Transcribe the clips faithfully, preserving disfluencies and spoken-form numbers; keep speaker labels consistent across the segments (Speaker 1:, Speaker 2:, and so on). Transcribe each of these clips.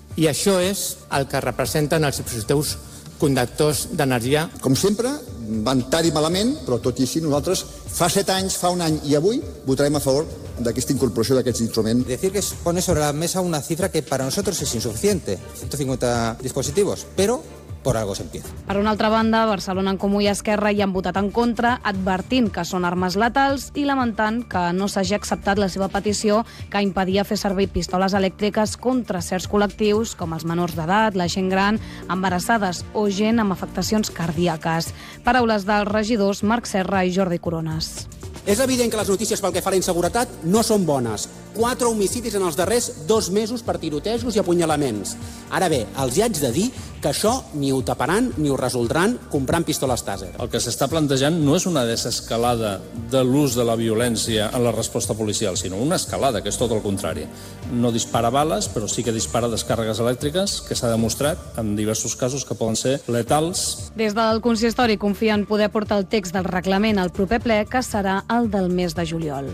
Speaker 1: I això és el que representen els dispositius conductors d'energia.
Speaker 2: Com sempre, van tard i malament, però tot i així nosaltres fa set anys, fa un any i avui votarem a favor d'aquesta incorporació d'aquests instruments.
Speaker 3: Decir que pone sobre la mesa una cifra que para nosotros es insuficiente, ciento cincuenta dispositivos, pero por algo se empieza.
Speaker 4: Per una altra banda, Barcelona en Comú i Esquerra hi han votat en contra, advertint que són armes letals i lamentant que no s'hagi acceptat la seva petició que impedia fer servir pistoles elèctriques contra certs col·lectius, com els menors d'edat, la gent gran, embarassades o gent amb afectacions cardíaques. Paraules dels regidors Marc Serra i Jordi Corones.
Speaker 5: És evident que les notícies pel que fa a la inseguretat no són bones. Quatre homicidis en els darrers dos mesos per tirotejos i apunyalaments. Ara bé, els hi haig de dir que això ni ho taparan ni ho resoldran comprant pistoles Taser.
Speaker 6: El que s'està plantejant no és una desescalada de l'ús de la violència en la resposta policial, sinó una escalada, que és tot el contrari. No dispara bales, però sí que dispara descàrregues elèctriques, que s'ha demostrat en diversos casos que poden ser letals.
Speaker 4: Des del consistori confien poder portar el text del reglament al proper ple, que serà el del mes de juliol.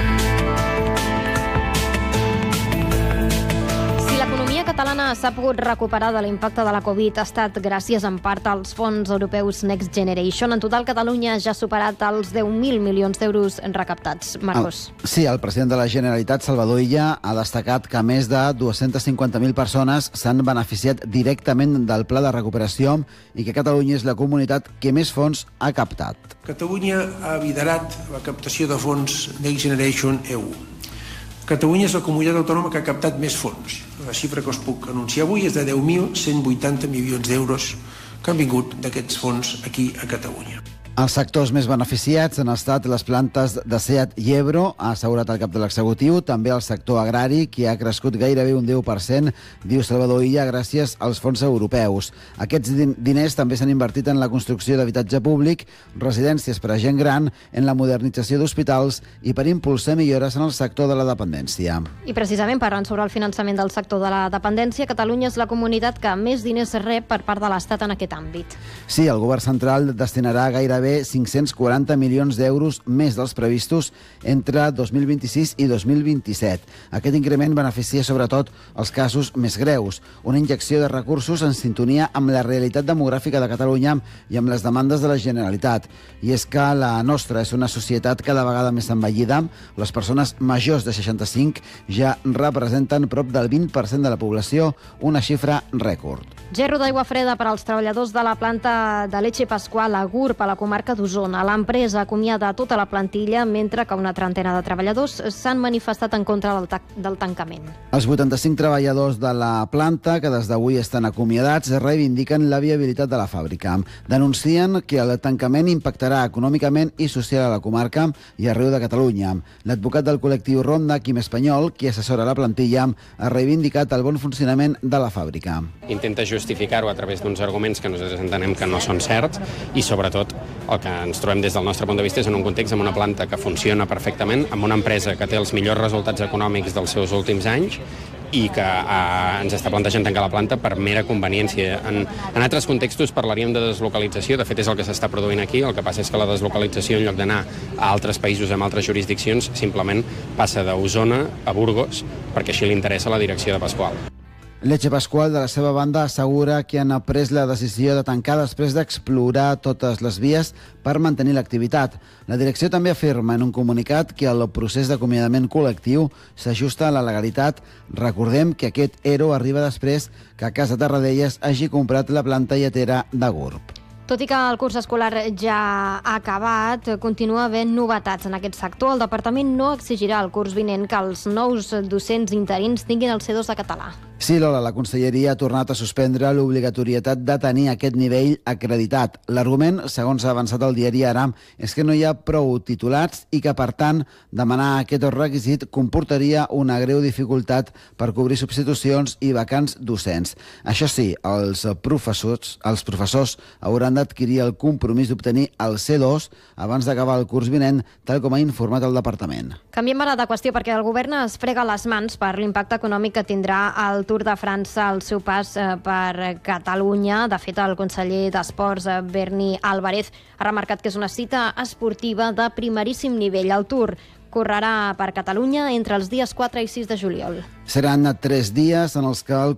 Speaker 7: L'economia catalana s'ha pogut recuperar de l'impacte de la Covid ha estat gràcies en part als fons europeus Next Generation. En total, Catalunya ja ha superat els deu mil milions d'euros recaptats. Marcos.
Speaker 8: El, sí, el president de la Generalitat, Salvador Illa, ha destacat que més de dues-centes cinquanta mil persones s'han beneficiat directament del pla de recuperació i que Catalunya és la comunitat que més fons ha captat.
Speaker 9: Catalunya ha liderat la captació de fons Next Generation E U. Catalunya és la comunitat autònoma que ha captat més fons. La xifra que us puc anunciar avui és de deu mil cent vuitanta milions d'euros que han vingut d'aquests fons aquí a Catalunya.
Speaker 8: Els sectors més beneficiats han estat les plantes de SEAT i Ebro, ha assegurat el cap de l'executiu, també el sector agrari, que ha crescut gairebé un deu per cent, diu Salvador Illa, gràcies als fons europeus. Aquests diners també s'han invertit en la construcció d'habitatge públic, residències per a gent gran, en la modernització d'hospitals i per impulsar millores en el sector de la dependència.
Speaker 7: I precisament parlant sobre el finançament del sector de la dependència, Catalunya és la comunitat que més diners rep per part de l'Estat en aquest àmbit.
Speaker 8: Sí, el govern central destinarà gairebé cinc-cents quaranta milions d'euros més dels previstos entre dos mil vint-i-sis i dos mil vint-i-set. Aquest increment beneficia sobretot els casos més greus, una injecció de recursos en sintonia amb la realitat demogràfica de Catalunya i amb les demandes de la Generalitat. I és que la nostra és una societat cada vegada més envellida. Les persones majors de seixanta-cinc ja representen prop del vint per cent de la població, una xifra rècord.
Speaker 7: Gerro d'aigua freda per als treballadors de la planta de Leche Pascual a Gurb, a la comarca d'Osona. L'empresa acomiada tota la plantilla, mentre que una trentena de treballadors s'han manifestat en contra del, ta del tancament.
Speaker 8: Els vuitanta-cinc treballadors de la planta, que des d'avui estan acomiadats, reivindiquen la viabilitat de la fàbrica. Denuncien que el tancament impactarà econòmicament i social a la comarca i arreu de Catalunya. L'advocat del col·lectiu Ronda, Quim Espanyol, qui assessora la plantilla, ha reivindicat el bon funcionament de la fàbrica.
Speaker 10: Intenta justificar-ho a través d'uns arguments que nosaltres entenem que no són certs i, sobretot, el que ens trobem des del nostre punt de vista és en un context amb una planta que funciona perfectament, amb una empresa que té els millors resultats econòmics dels seus últims anys i que eh, ens està plantejant tancar la planta per mera conveniència. En, en altres contextos parlaríem de deslocalització, de fet és el que s'està produint aquí, el que passa és que la deslocalització, en lloc d'anar a altres països amb altres jurisdiccions, simplement passa d'Osona a Burgos, perquè així li interessa a la direcció de Pasqual.
Speaker 8: Leche Pascual, de la seva banda, assegura que han pres la decisió de tancar després d'explorar totes les vies per mantenir l'activitat. La direcció també afirma en un comunicat que el procés d'acomiadament col·lectiu s'ajusta a la legalitat. Recordem que aquest E R O arriba després que Casa Tarradellas hagi comprat la planta lletera de Gurb.
Speaker 7: Tot i que el curs escolar ja ha acabat, continua havent novetats en aquest sector. El departament no exigirà el curs vinent que els nous docents interins tinguin el C dos de català.
Speaker 8: Sí, Lola, la Conselleria ha tornat a suspendre l'obligatorietat de tenir aquest nivell acreditat. L'argument, segons ha avançat el diari Ara, és que no hi ha prou titulats i que, per tant, demanar aquest requisit comportaria una greu dificultat per cobrir substitucions i vacants docents. Això sí, els professors, els professors hauran d'adquirir el compromís d'obtenir el C dos abans d'acabar el curs vinent, tal com ha informat el departament.
Speaker 7: Canviem ara de qüestió perquè el govern es frega les mans per l'impacte econòmic que tindrà el Tour de França al seu pas per Catalunya. De fet, el conseller d'Esports, Berni Álvarez, ha remarcat que és una cita esportiva de primeríssim nivell. El Tour correrà per Catalunya entre els dies quatre i sis de juliol.
Speaker 8: Seran tres dies en els que el